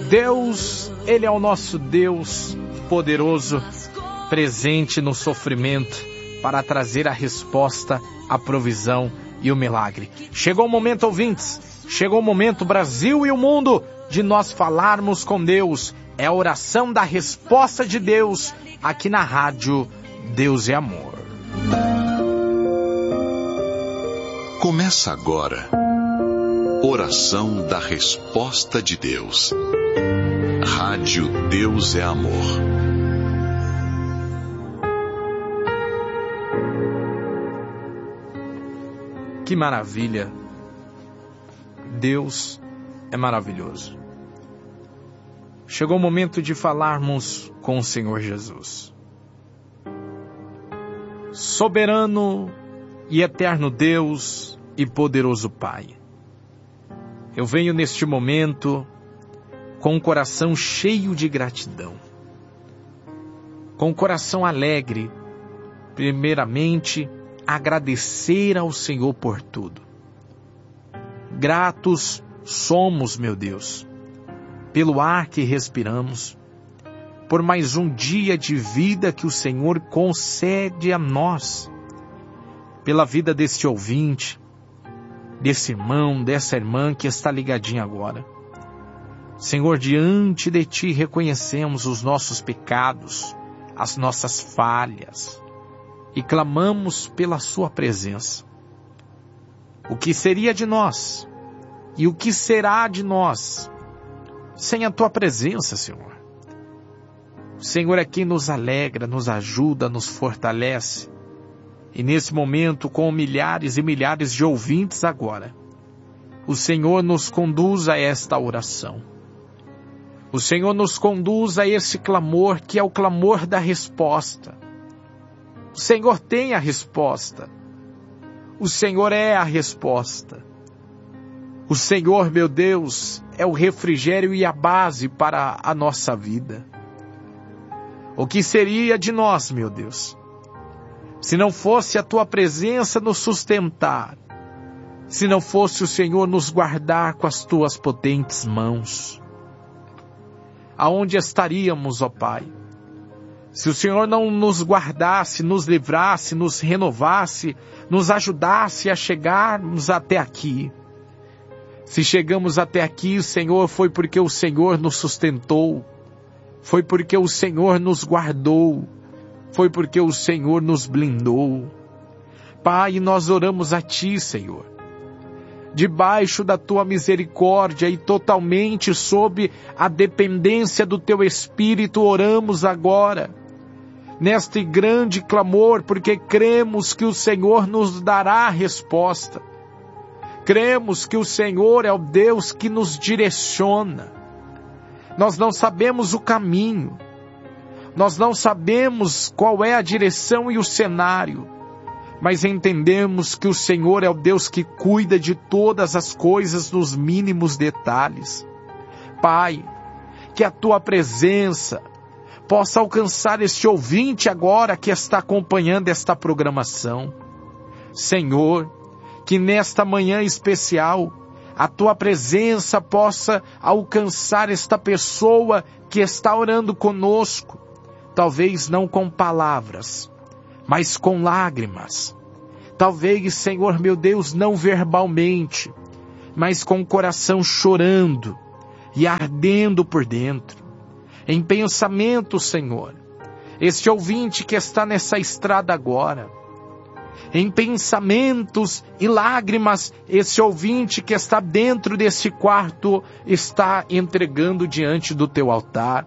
Deus, Ele é o nosso Deus poderoso, presente no sofrimento, para trazer a resposta, a provisão e o milagre. Chegou o momento, ouvintes, chegou o momento, Brasil e o mundo, de nós falarmos com Deus. É a oração da resposta de Deus, aqui na rádio Deus é Amor. Começa agora, Oração da Resposta de Deus. Rádio Deus é Amor. Que maravilha! Deus é maravilhoso. Chegou o momento de falarmos com o Senhor Jesus. Soberano e eterno Deus e poderoso Pai, eu venho neste momento com um coração cheio de gratidão, com um coração alegre, primeiramente agradecer ao Senhor por tudo. Gratos somos, meu Deus, pelo ar que respiramos, por mais um dia de vida que o Senhor concede a nós, pela vida deste ouvinte, desse irmão, dessa irmã que está ligadinha agora. Senhor, diante de Ti reconhecemos os nossos pecados, as nossas falhas, e clamamos pela Sua presença. O que seria de nós e o que será de nós sem a Tua presença, Senhor? O Senhor é quem nos alegra, nos ajuda, nos fortalece. E nesse momento, com milhares e milhares de ouvintes agora, o Senhor nos conduz a esta oração. O Senhor nos conduz a esse clamor, que é o clamor da resposta. O Senhor tem a resposta. O Senhor é a resposta. O Senhor, meu Deus, é o refrigério e a base para a nossa vida. O que seria de nós, meu Deus, se não fosse a Tua presença nos sustentar, se não fosse o Senhor nos guardar com as Tuas potentes mãos? Aonde estaríamos, ó Pai? Se o Senhor não nos guardasse, nos livrasse, nos renovasse, nos ajudasse a chegarmos até aqui. Se chegamos até aqui, Senhor, foi porque o Senhor nos sustentou, foi porque o Senhor nos guardou, foi porque o Senhor nos blindou. Pai, nós oramos a Ti, Senhor, debaixo da Tua misericórdia e totalmente sob a dependência do Teu Espírito, oramos agora, neste grande clamor, porque cremos que o Senhor nos dará a resposta. Cremos que o Senhor é o Deus que nos direciona. Nós não sabemos o caminho, nós não sabemos qual é a direção e o cenário, mas entendemos que o Senhor é o Deus que cuida de todas as coisas nos mínimos detalhes. Pai, que a Tua presença possa alcançar este ouvinte agora que está acompanhando esta programação. Senhor, que nesta manhã especial a Tua presença possa alcançar esta pessoa que está orando conosco, talvez não com palavras, mas com lágrimas. Talvez, Senhor meu Deus, não verbalmente, mas com o coração chorando e ardendo por dentro. Em pensamento, Senhor, este ouvinte que está nessa estrada agora, em pensamentos e lágrimas, esse ouvinte que está dentro desse quarto está entregando diante do Teu altar.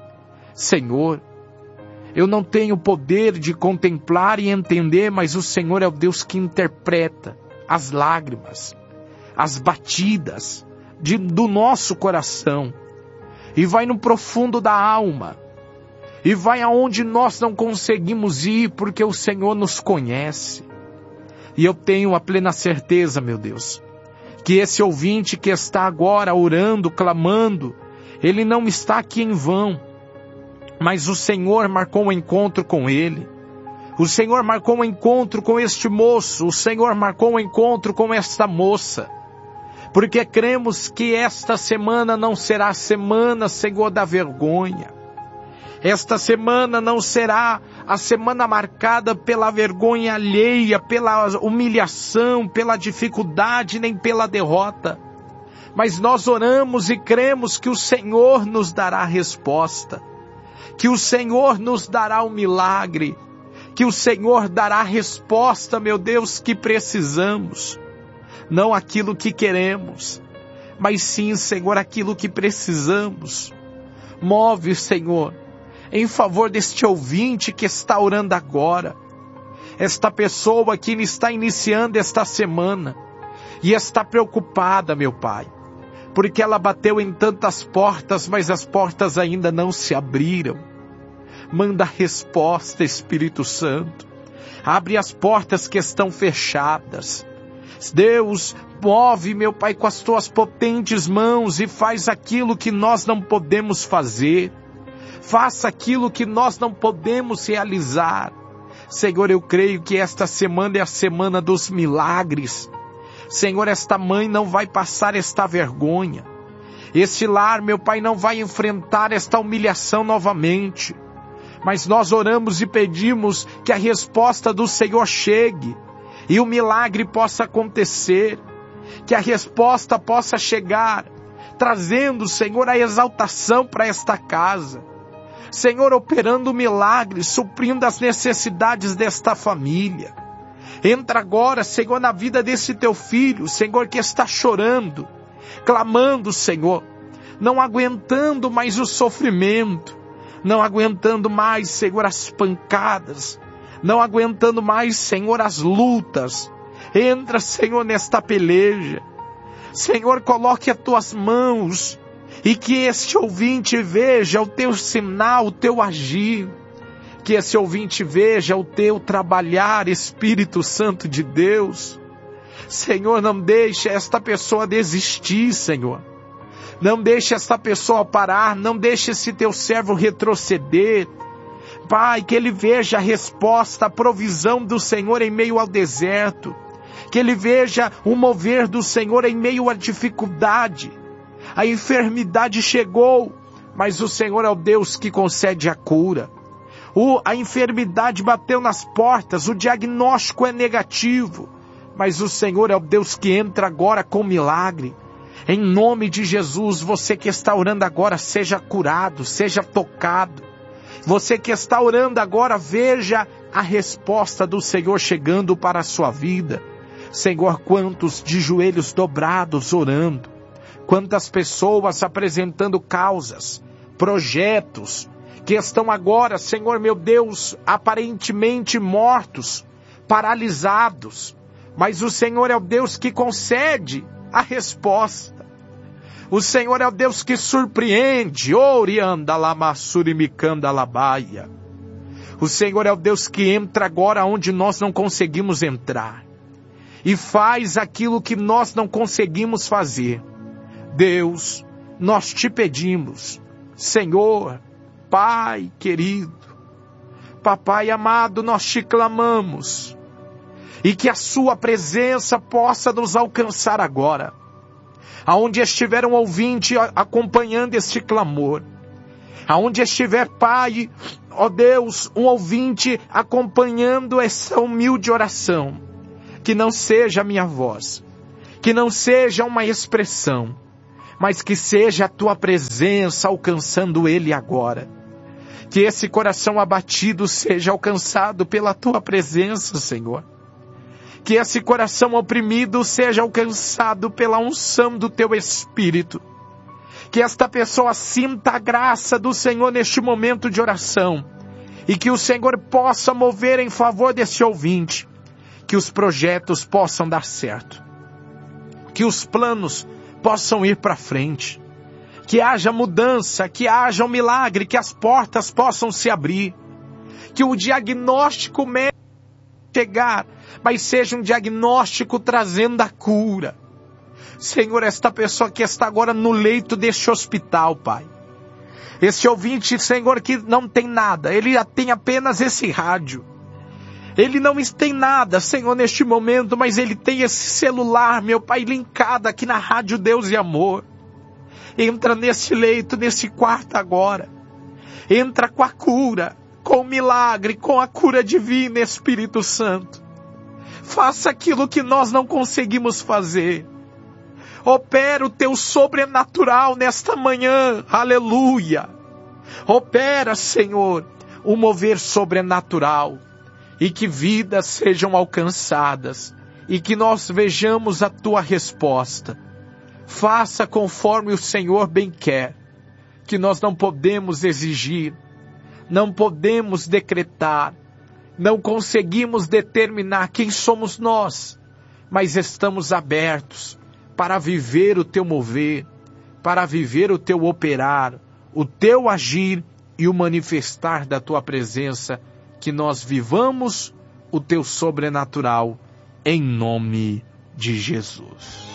Senhor, eu não tenho poder de contemplar e entender, mas o Senhor é o Deus que interpreta as lágrimas, as batidas do nosso coração, e vai no profundo da alma, e vai aonde nós não conseguimos ir, porque o Senhor nos conhece. E eu tenho a plena certeza, meu Deus, que esse ouvinte que está agora orando, clamando, ele não está aqui em vão, mas o Senhor marcou um encontro com ele. O Senhor marcou um encontro com este moço, o Senhor marcou um encontro com esta moça, porque cremos que esta semana não será a semana, Senhor, da vergonha. Esta semana não será a semana marcada pela vergonha alheia, pela humilhação, pela dificuldade, nem pela derrota. Mas nós oramos e cremos que o Senhor nos dará a resposta, que o Senhor nos dará o milagre, que o Senhor dará a resposta, meu Deus, que precisamos. Não aquilo que queremos, mas sim, Senhor, aquilo que precisamos. Move, Senhor, em favor deste ouvinte que está orando agora. Esta pessoa que está iniciando esta semana e está preocupada, meu Pai, porque ela bateu em tantas portas, mas as portas ainda não se abriram. Manda resposta, Espírito Santo. Abre as portas que estão fechadas. Deus, move, meu Pai, com as tuas potentes mãos e faz aquilo que nós não podemos fazer. Faça aquilo que nós não podemos realizar. Senhor, eu creio que esta semana é a semana dos milagres. Senhor, esta mãe não vai passar esta vergonha. Este lar, meu Pai, não vai enfrentar esta humilhação novamente. Mas nós oramos e pedimos que a resposta do Senhor chegue e o milagre possa acontecer, que a resposta possa chegar, trazendo, Senhor, a exaltação para esta casa. Senhor, operando milagres, suprindo as necessidades desta família. Entra agora, Senhor, na vida desse teu filho, Senhor, que está chorando, clamando, Senhor, não aguentando mais o sofrimento, não aguentando mais, Senhor, as pancadas, não aguentando mais, Senhor, as lutas. Entra, Senhor, nesta peleja. Senhor, coloque as tuas mãos e que este ouvinte veja o teu sinal, o teu agir. Que esse ouvinte veja o teu trabalhar, Espírito Santo de Deus. Senhor, não deixe esta pessoa desistir, Senhor. Não deixe esta pessoa parar, não deixe esse teu servo retroceder. Pai, que ele veja a resposta, a provisão do Senhor em meio ao deserto. Que ele veja o mover do Senhor em meio à dificuldade. A enfermidade chegou, mas o Senhor é o Deus que concede a cura. A enfermidade bateu nas portas, o diagnóstico é negativo, mas o Senhor é o Deus que entra agora com milagre. Em nome de Jesus, você que está orando agora, seja curado, seja tocado. Você que está orando agora, veja a resposta do Senhor chegando para a sua vida. Senhor, quantos de joelhos dobrados orando, quantas pessoas apresentando causas, projetos, que estão agora, Senhor meu Deus, aparentemente mortos, paralisados, mas o Senhor é o Deus que concede a resposta. O Senhor é o Deus que surpreende. O Senhor é o Deus que entra agora onde nós não conseguimos entrar e faz aquilo que nós não conseguimos fazer. Deus, nós te pedimos, Senhor, Pai querido, Papai amado, nós te clamamos, e que a sua presença possa nos alcançar agora, aonde estiver um ouvinte acompanhando este clamor, aonde estiver, Pai, ó Deus, um ouvinte acompanhando essa humilde oração, que não seja a minha voz, que não seja uma expressão, mas que seja a tua presença alcançando ele agora. Que esse coração abatido seja alcançado pela tua presença, Senhor. Que esse coração oprimido seja alcançado pela unção do teu Espírito. Que esta pessoa sinta a graça do Senhor neste momento de oração. E que o Senhor possa mover em favor desse ouvinte. Que os projetos possam dar certo. Que os planos possam ir para frente. Que haja mudança, que haja um milagre, que as portas possam se abrir. Que o diagnóstico médico chegar, mas seja um diagnóstico trazendo a cura. Senhor, esta pessoa que está agora no leito deste hospital, Pai. Esse ouvinte, Senhor, que não tem nada, ele tem apenas esse rádio. Ele não tem nada, Senhor, neste momento, mas ele tem esse celular, meu Pai, linkado aqui na Rádio Deus e Amor. Entra nesse leito, nesse quarto agora. Entra com a cura, com o milagre, com a cura divina, Espírito Santo. Faça aquilo que nós não conseguimos fazer. Opera o teu sobrenatural nesta manhã, aleluia. Opera, Senhor, o mover sobrenatural. E que vidas sejam alcançadas, e que nós vejamos a tua resposta. Faça conforme o Senhor bem quer, que nós não podemos exigir, não podemos decretar, não conseguimos determinar quem somos nós, mas estamos abertos para viver o teu mover, para viver o teu operar, o teu agir e o manifestar da tua presença, que nós vivamos o teu sobrenatural, em nome de Jesus.